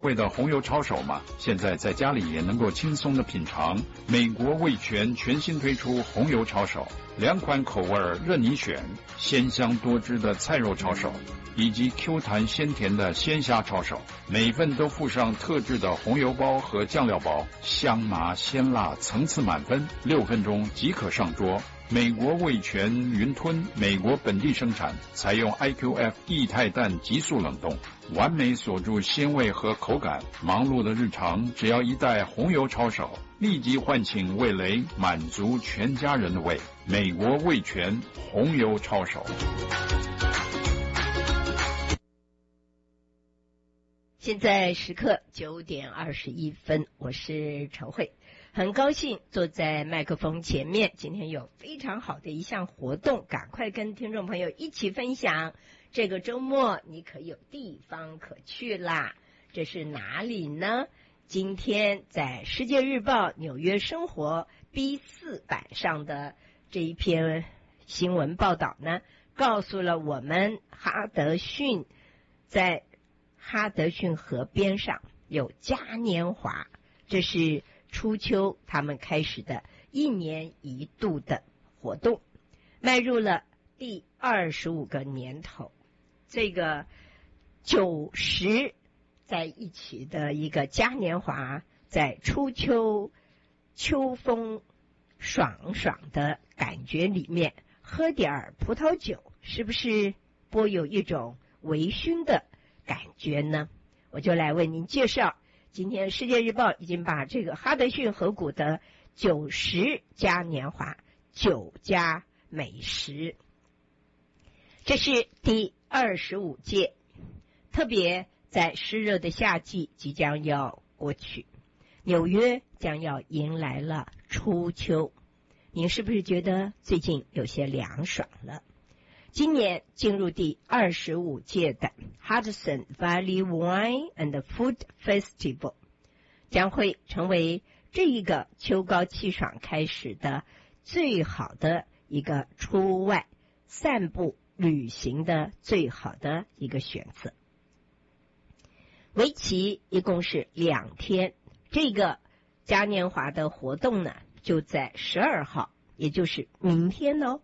味的红油抄手吗？现在在家里也能够轻松的品尝。美国味全全新推出红油抄手，2款口味任你选，鲜香多汁的菜肉抄手，以及 Q 弹鲜甜的鲜虾抄手，每份都附上特制的红油包和酱料包，香麻鲜辣，层次满分，6分钟即可上桌。美国味全云吞，美国本地生产，采用 IQF 液态氮急速冷冻，完美锁住鲜味和口感。忙碌的日常，只要一袋红油抄手，立即唤醒味蕾，满足全家人的胃。美国味全红油抄手。 现在时刻9点21分，我是陈慧，很高兴坐在麦克风前面。今天有非常好的一项活动，赶快跟听众朋友一起分享。这个周末你可有地方可去啦？这是哪里呢？今天在《世界日报》纽约生活 B4 版上的这一篇新闻报道呢，告诉了我们哈德逊在哈德逊河边上有嘉年华，这是初秋他们开始的1年1度的活动，迈入了第25个年头。这个90在一起的一个嘉年华，在初秋秋风爽爽的感觉里面，喝点葡萄酒，是不是颇有一种微醺的感觉呢？我就来为您介绍，今天《世界日报》已经把这个哈德逊河谷的90嘉年华9家美食，这是第25届，特别在湿热的夏季即将要过去，纽约将要迎来了初秋，您是不是觉得最近有些凉爽了？今年进入第25届的 Hudson Valley Wine and Food Festival 将会成为这一个秋高气爽开始的最好的一个出外散步旅行的最好的一个选择。为期一共是2天，这个嘉年华的活动呢，就在12号，也就是明天哦，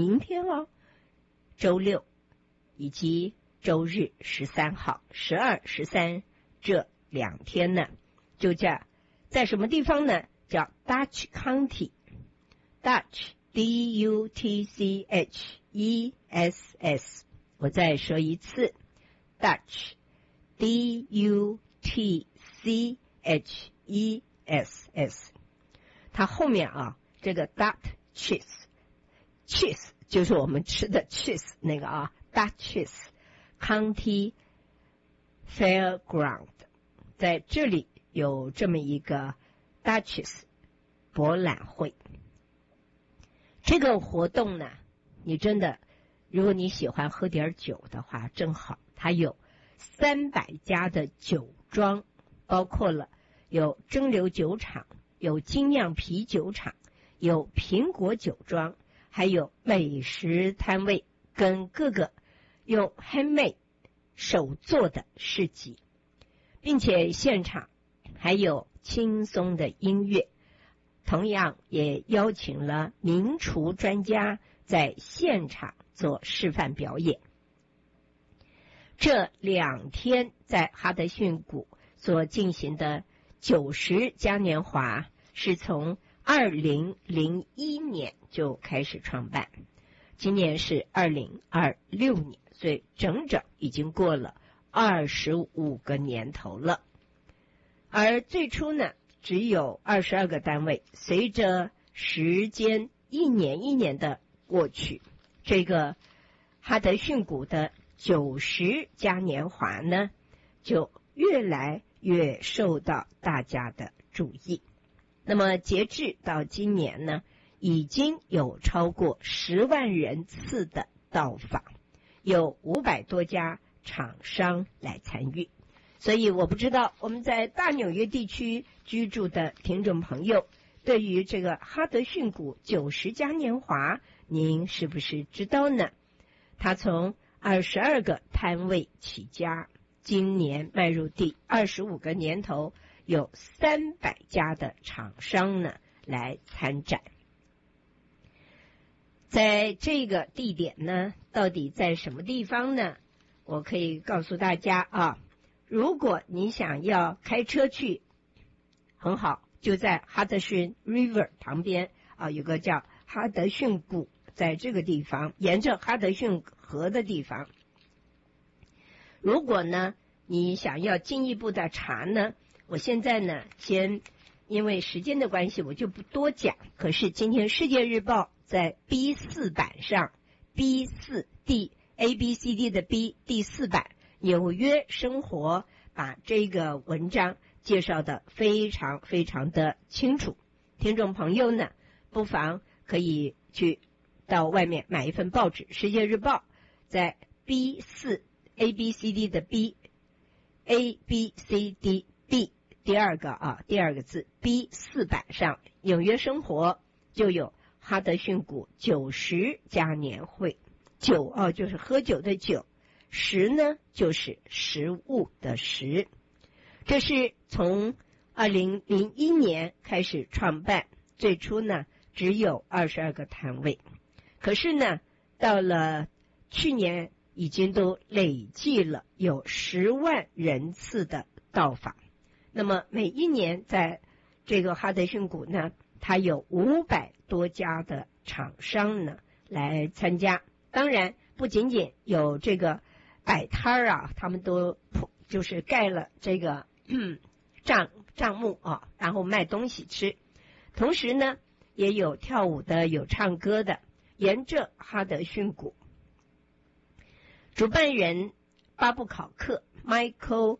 周六以及周日13号，12、13这2天呢，就叫在什么地方呢？叫 Dutch County，Dutch D-U-T-C-H-E-S-S。我再说一次 ，Dutch D-U-T-C-H-E-S-S。它后面啊，这个 Dutch cheese 就是我们吃的 cheese 那个啊 ，Dutchess County Fairground， 在这里有这么一个 Dutchess 博览会。这个活动呢，你真的，如果你喜欢喝点酒的话，正好，它有300家的酒庄，包括了有蒸馏酒厂，有精酿啤酒厂，有苹果酒庄，还有美食摊位跟各个用 handmade 手做的市集，并且现场还有轻松的音乐，同样也邀请了名厨专家在现场做示范表演。这2天在哈德逊谷所进行的90嘉年华是从2001年就开始创办，今年是2026年，所以整整已经过了25个年头了。而最初呢，只有22个单位，随着时间一年一年的过去，这个哈德逊谷的90嘉年华呢，就越来越受到大家的注意。那么截至到今年呢，已经有超过10万人次的到访，有500多家厂商来参与。所以我不知道我们在大纽约地区居住的听众朋友，对于这个哈德逊谷90嘉年华，您是不是知道呢？它从22个摊位起家， 今年迈入第25个年头，有300家的厂商呢来参展。在这个地点呢，到底在什么地方呢？我可以告诉大家啊，如果你想要开车去，很好，就在哈德逊 River 旁边啊，有个叫哈德逊谷，在这个地方，沿着哈德逊河的地方。如果呢，你想要进一步的查呢，我现在呢，因为时间的关系，我就不多讲。可是今天《世界日报》在 B4 版上 ，B4 第 ABCD 的 B 第4版，纽约生活把这个文章介绍的非常非常的清楚。听众朋友呢，不妨可以去到外面买一份报纸《世界日报》，在 B4 ABCD 的 B ABCD B 第二个字 B4 版上，纽约生活就有哈德逊谷90嘉年会，9就是喝酒的酒，10呢就是食物的食。这是从2001年开始创办，最初呢只有22个摊位，可是呢到了去年已经都累计了有10万人次的到访。那么每一年在这个哈德逊谷呢，它有500多家的厂商呢来参加。当然不仅仅有这个摆摊啊，他们都就是盖了这个帐幕啊，然后卖东西吃。同时呢也有跳舞的，有唱歌的，沿着哈德逊谷。主办人巴布考克 Michael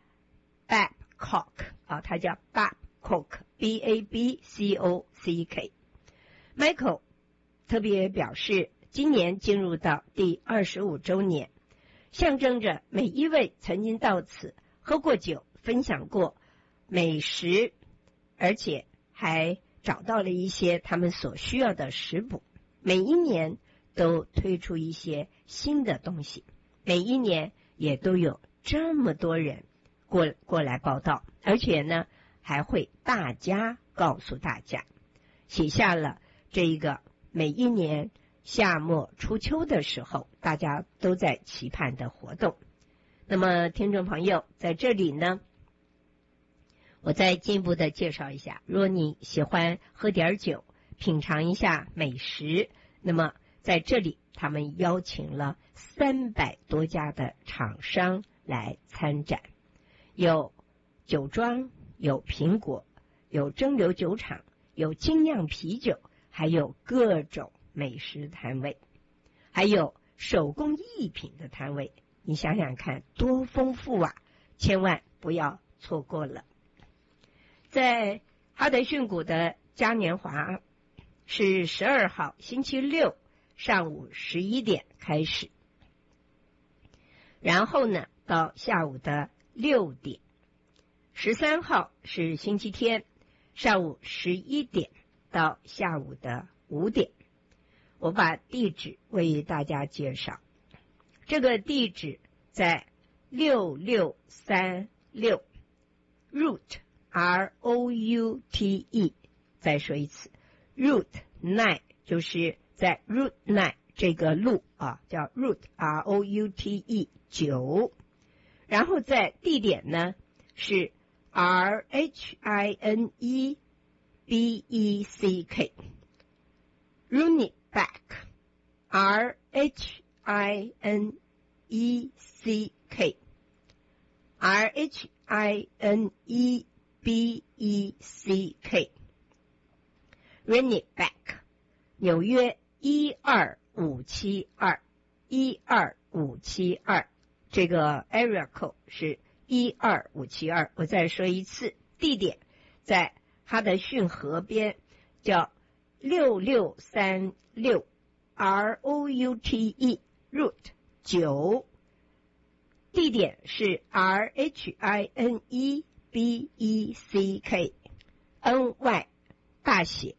Babcock 啊，他叫 Babcock B-A-B-C-O-C-K。 Michael 特别表示，今年进入到第25周年，象征着每一位曾经到此喝过酒，分享过美食，而且还找到了一些他们所需要的食补。每一年都推出一些新的东西，每一年也都有这么多人过来报道，而且呢还会大家告诉大家，写下了这一个每一年夏末初秋的时候大家都在期盼的活动。那么听众朋友，在这里呢我再进一步的介绍一下，如果你喜欢喝点酒，品尝一下美食，那么在这里他们邀请了300多家的厂商来参展，有酒庄，有苹果，有蒸馏酒厂，有精酿啤酒，还有各种美食摊位，还有手工艺品的摊位。你想想看多丰富啊，千万不要错过了。在哈德逊谷的嘉年华是12号星期六上午11点开始，然后呢到下午的6点。13号是星期天，上午11点到下午的5点。我把地址为大家介绍，这个地址在6636 Route ROUTE， 再说一次 Route 9， 就是在 Route 9这个路啊，叫 Route ROUTE 9。然后在地点呢是 RHINEBECK Running-Back RHINEBECK纽约12572，这个 area code 是12572。我再说一次，地点在哈德逊河边，叫6636 ROUTE Route 9，地点是 RHINEBECK NY 大写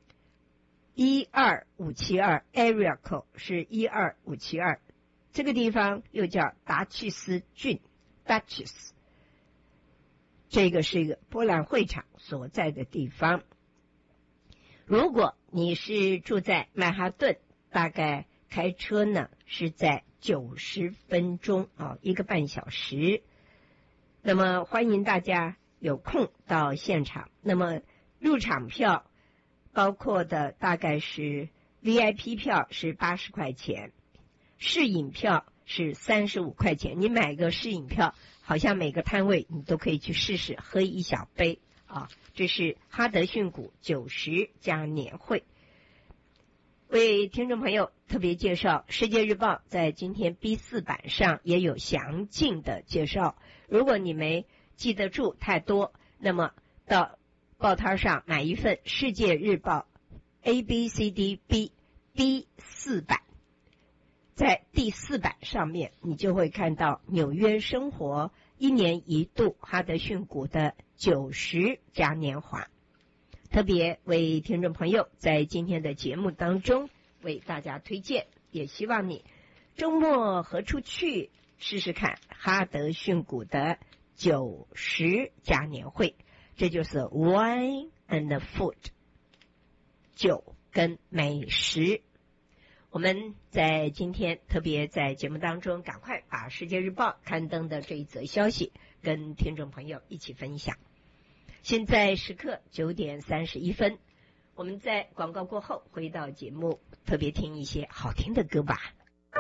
12572 area code 是12572。这个地方又叫达契斯郡， Duchess， 这个是一个博览会场所在的地方。如果你是住在曼哈顿，大概开车呢是在90分钟1个半小时。那么欢迎大家有空到现场。那么入场票包括的大概是 VIP 票是80块钱，试饮票是35块钱。你买个试饮票，好像每个摊位你都可以去试试，喝一小杯啊。这是哈德逊谷90家年会。为听众朋友特别介绍，《世界日报》在今天 B4 版上也有详尽的介绍。如果你没记得住太多，那么到报摊上买一份《世界日报》ABCDB B4 版，在第4版上面你就会看到纽约生活1年1度哈德逊谷的90嘉年华。特别为听众朋友在今天的节目当中为大家推荐，也希望你周末何处去试试看哈德逊谷的90嘉年会。这就是 Wine and Food， 酒跟美食。我们在今天特别在节目当中赶快把《世界日报》刊登的这一则消息跟听众朋友一起分享。现在时刻9点31分，我们在广告过后回到节目，特别听一些好听的歌吧。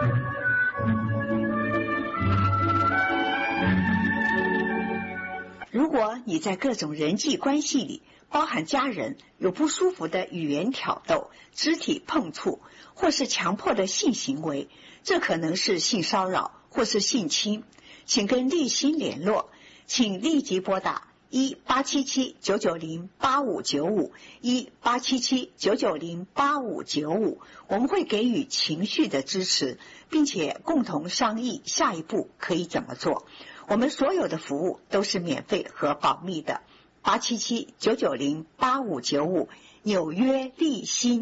如果你在各种人际关系里，包含家人，有不舒服的语言挑逗、肢体碰触，或是强迫的性行为，这可能是性骚扰或是性侵，请跟立新联络，请立即拨打1877-990-8595 1877-990-8595，我们会给予情绪的支持，并且共同商议下一步可以怎么做。我们所有的服务都是免费和保密的。877-990-8595，纽约立新。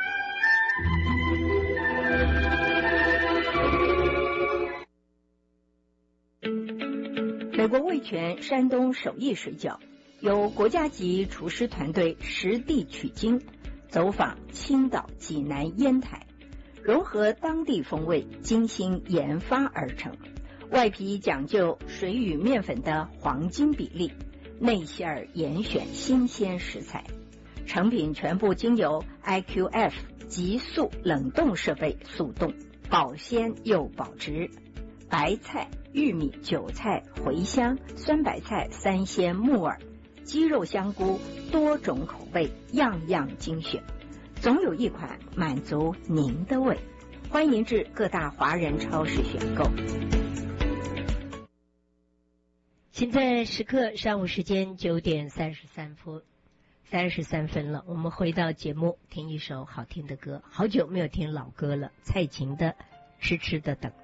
美国味全山东手艺水饺，由国家级厨师团队实地取经，走访青岛、济南、烟台，融合当地风味，精心研发而成。外皮讲究水与面粉的黄金比例，内馅儿严选新鲜食材，成品全部经由 IQF 急速冷冻设备速冻，保鲜又保值。白菜、玉米、韭菜、茴香、酸白菜、三鲜、木耳、鸡肉、香菇，多种口味，样样精选，总有一款满足您的胃。欢迎至各大华人超市选购。 现在时刻上午时间9点33分了，我们回到节目，听一首好听的歌。好久没有听老歌了，蔡琴的《痴痴的等》。